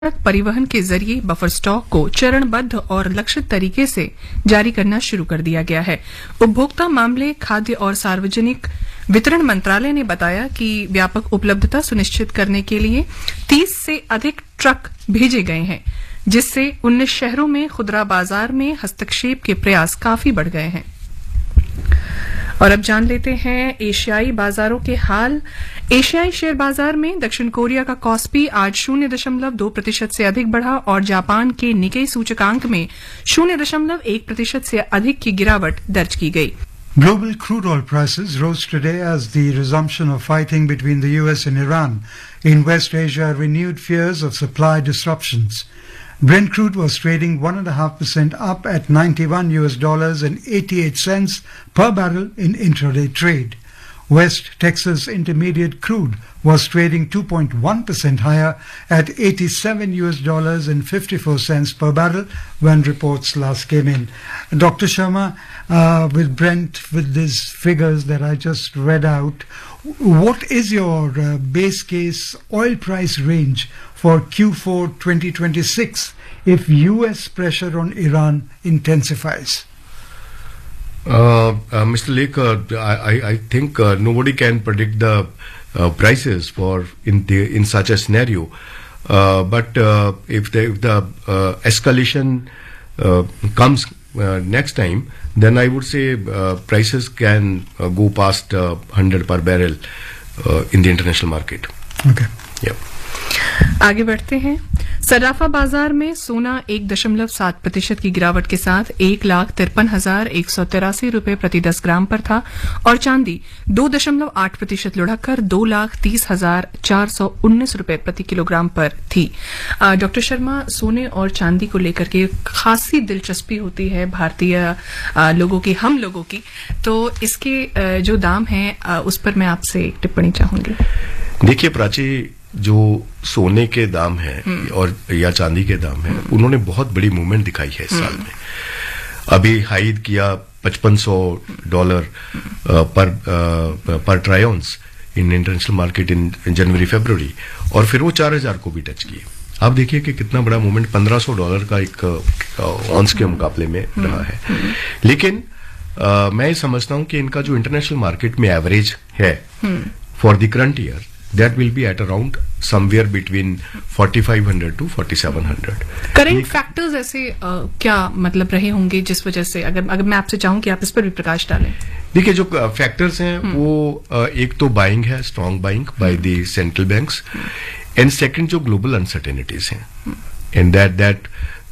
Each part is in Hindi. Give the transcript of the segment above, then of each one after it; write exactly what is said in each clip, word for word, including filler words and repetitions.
परिवहन के जरिए बफर स्टॉक को चरणबद्ध और लक्षित तरीके से जारी करना शुरू कर दिया गया है। उपभोक्ता मामले, खाद्य और सार्वजनिक वितरण मंत्रालय ने बताया कि व्यापक उपलब्धता सुनिश्चित करने के लिए तीस से अधिक ट्रक भेजे गए हैं, जिससे उन्नीस शहरों में खुदरा बाजार में हस्तक्षेप के प्रयास काफी बढ़ गए हैं। और अब जान लेते हैं एशियाई बाजारों के हाल। एशियाई शेयर बाजार में दक्षिण कोरिया का कॉस्पी आज शून्य दशमलव दो प्रतिशत से अधिक बढ़ा और जापान के निकेई सूचकांक में शून्य दशमलव एक प्रतिशत से अधिक की गिरावट दर्ज की गई। Global crude oil prices rose today as the resumption of fighting between the U S and Iran in West Asia renewed fears of supply disruptions. Brent crude was trading one and a half percent up at ninety-one U S dollars and eighty-eight cents per barrel in intraday trade. West Texas Intermediate crude was trading two point one percent higher at eighty-seven U S dollars and fifty-four cents per barrel when reports last came in. Doctor Sharma, uh, with Brent, with these figures that I just read out, what is your uh, base case oil price range for Q four twenty twenty-six if U S pressure on Iran intensifies? Uh, uh, Mister Lake, uh, I, I think uh, nobody can predict the uh, prices for in the in such a scenario. Uh, but uh, if the, if the uh, escalation uh, comes uh, next time, then I would say uh, prices can uh, go past uh, one hundred per barrel uh, in the international market. Okay. Yeah. आगे बढ़ते हैं। सर्राफा बाजार में सोना एक दशमलव सात प्रतिशत की गिरावट के साथ एक लाख तिरपन हजार एक सौ तिरासी रूपये प्रति दस ग्राम पर था और चांदी दो दशमलव आठ प्रतिशत लुढ़ककर दो लाख तीस हजार चार सौ उन्नीस रूपये प्रति किलोग्राम पर थी। डॉक्टर शर्मा, सोने और चांदी को लेकर के खासी दिलचस्पी होती है भारतीय लोगों की, हम लोगों की, तो इसके जो दाम हैं उस पर मैं आपसे एक टिप्पणी चाहूंगी। देखिए प्राची, जो सोने के दाम है और या चांदी के दाम है, उन्होंने बहुत बड़ी मूवमेंट दिखाई है इस साल में। अभी हाई किया पचपन सौ डॉलर पर पर try ऑन्स in international market in जनवरी फरवरी, और फिर वो चार हजार को भी टच किए। आप देखिए कि कितना बड़ा मूवमेंट पंद्रह सौ डॉलर का एक ऑन्स के मुकाबले में रहा है। लेकिन आ, मैं ये समझता हूं कि इनका जो इंटरनेशनल मार्केट में एवरेज है for the current year, that will be at around somewhere between forty-five hundred to forty-seven hundred. Current factors ऐसे आ, क्या मतलब रहे होंगे जिस वजह से, अगर अगर मैं आपसे चाहूं कि आप इस पर भी प्रकाश डालें। देखिए, जो फैक्टर्स हैं वो आ, एक तो बाइंग है, strong buying by the central banks, and second जो ग्लोबल अनसर्टेनिटीज हैं, and that that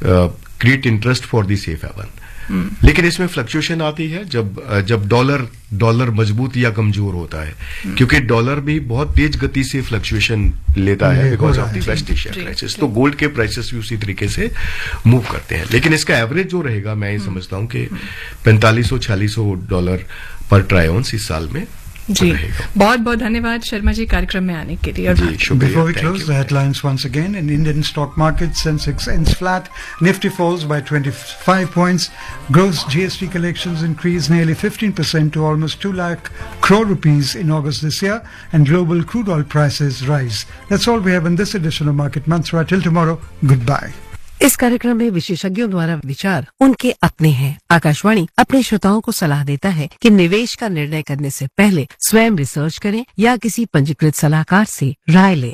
create interest for the safe haven. लेकिन इसमें फ्लक्चुएशन आती है जब जब डॉलर डॉलर मजबूत या कमजोर होता है, क्योंकि डॉलर भी बहुत तेज गति से फ्लक्चुएशन लेता है because of the waste Asia crisis. तो गोल्ड के प्राइसेस भी उसी तरीके से मूव करते हैं। लेकिन इसका एवरेज जो रहेगा, मैं ये समझता हूं कि पैंतालीस सौ छियालीस सौ डॉलर पर ट्राई ऑन्स इस साल में जी। बहुत बहुत धन्यवाद शर्मा जी कार्यक्रम में आने के लिए। Before we close, the headlines once again. In Indian stock market, Sensex ends flat, Nifty falls by twenty-five points, gross G S T collections increased nearly fifteen percent to almost two lakh crore rupees in August this year, and global crude oil prices rise. That's all we have in this edition of Market Mantra. Till tomorrow, goodbye. इस कार्यक्रम में विशेषज्ञों द्वारा विचार उनके अपने हैं। आकाशवाणी अपने श्रोताओं को सलाह देता है कि निवेश का निर्णय करने से पहले स्वयं रिसर्च करें या किसी पंजीकृत सलाहकार से राय लें।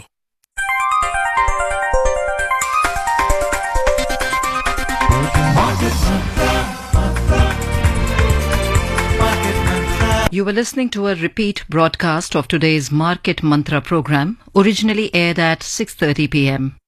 You were listening to a repeat broadcast of today's Market Mantra program, originally aired at six thirty p m